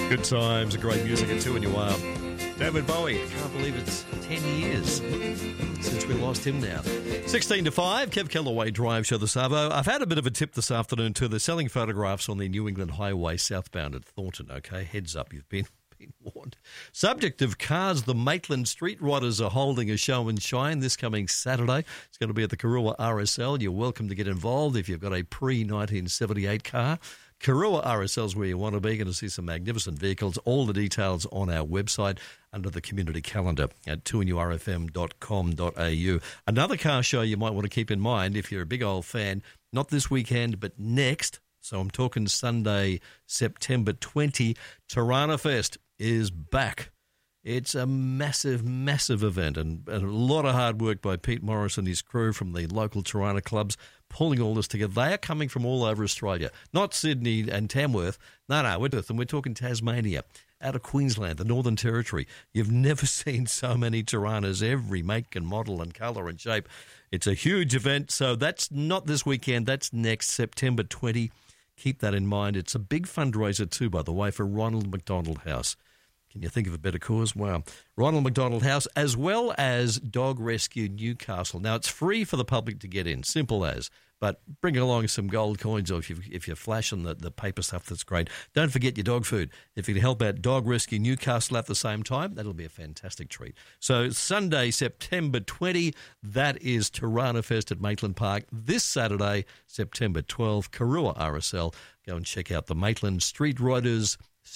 Good times, great music at 2 and you are. David Bowie, can't believe it's 10 years since we lost him now. 16 to 5, Kev Kellaway Drive Show the Savo. I've had a bit of a tip this afternoon too. They're selling photographs on the New England Highway southbound at Thornton, okay? Heads up, you've been warned. Subject of cars, the Maitland Street Riders are holding a show and shine this coming Saturday. It's going to be at the Karua RSL. You're welcome to get involved if you've got a pre-1978 car. Karua RSL is where you want to be. Going to see some magnificent vehicles. All the details on our website under the community calendar at 2nurfm.com.au. Another car show you might want to keep in mind if you're a big old fan, not this weekend, but next. So I'm talking Sunday, September 20, Tirana Fest is back. It's a massive, massive event and a lot of hard work by Pete Morris and his crew from the local Tirana clubs pulling all this together. They are coming from all over Australia, not Sydney and Tamworth. No, we're talking Tasmania, out of Queensland, the Northern Territory. You've never seen so many Tiranas, every make and model and colour and shape. It's a huge event, so that's not this weekend. That's next, September 20. Keep that in mind. It's a big fundraiser too, by the way, for Ronald McDonald House. Can you think of a better cause? Wow. Ronald McDonald House, as well as Dog Rescue Newcastle. Now, it's free for the public to get in, simple as. But bring along some gold coins, or if you're flashing the paper stuff, that's great. Don't forget your dog food. If you can help out Dog Rescue Newcastle at the same time, that'll be a fantastic treat. So Sunday, September 20, that is Tirana Fest at Maitland Park. This Saturday, September 12, Karua RSL. Go and check out the Maitland Street Riders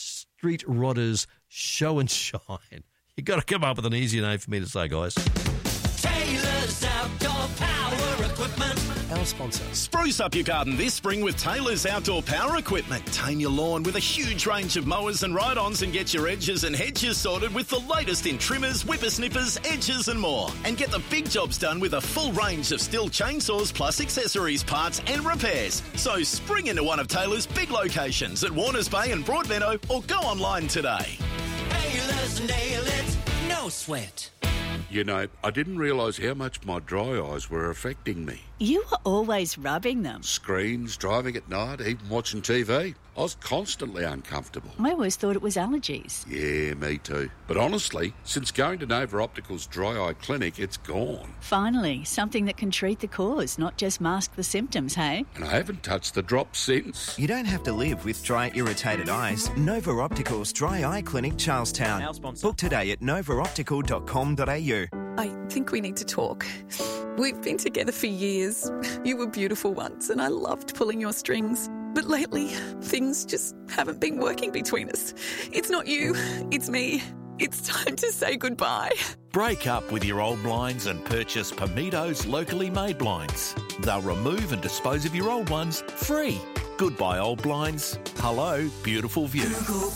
Show and Shine. You've got to come up with an easier name for me to say, guys. Taylor's Outdoor Power Equipment. Our sponsor. Spruce up your garden this spring with Taylor's Outdoor Power Equipment. Tame your lawn with a huge range of mowers and ride-ons and get your edges and hedges sorted with the latest in trimmers, whippersnippers, edges and more. And get the big jobs done with a full range of Stihl chainsaws plus accessories, parts and repairs. So spring into one of Taylor's big locations at Warners Bay and Broadmeadow or go online today. Taylor's nail it, no sweat. You know, I didn't realise how much my dry eyes were affecting me. You were always rubbing them. Screens, driving at night, even watching TV. I was constantly uncomfortable. I always thought it was allergies. Yeah, me too. But honestly, since going to Nova Optical's dry eye clinic, it's gone. Finally, something that can treat the cause, not just mask the symptoms, hey? And I haven't touched the drops since. You don't have to live with dry, irritated eyes. Nova Optical's Dry Eye Clinic, Charlestown. Our sponsor. Book today at novaoptical.com.au. I think we need to talk. We've been together for years. You were beautiful once and I loved pulling your strings. But lately, things just haven't been working between us. It's not you, it's me. It's time to say goodbye. Break up with your old blinds and purchase Pamido's locally made blinds. They'll remove and dispose of your old ones free. Goodbye, old blinds. Hello, beautiful view. Google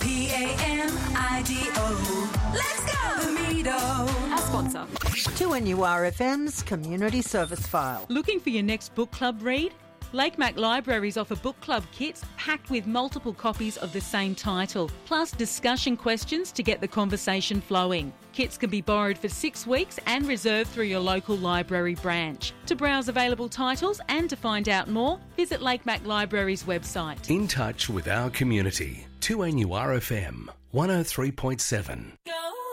P-A-M-I-D-O. Let's go! Pamido. Our sponsor. 2NURFM's Community Service File. Looking for your next book club read? Lake Mac Libraries offer book club kits packed with multiple copies of the same title, plus discussion questions to get the conversation flowing. Kits can be borrowed for 6 weeks and reserved through your local library branch. To browse available titles and to find out more, visit Lake Mac Libraries' website. In touch with our community. 2NURFM 103.7.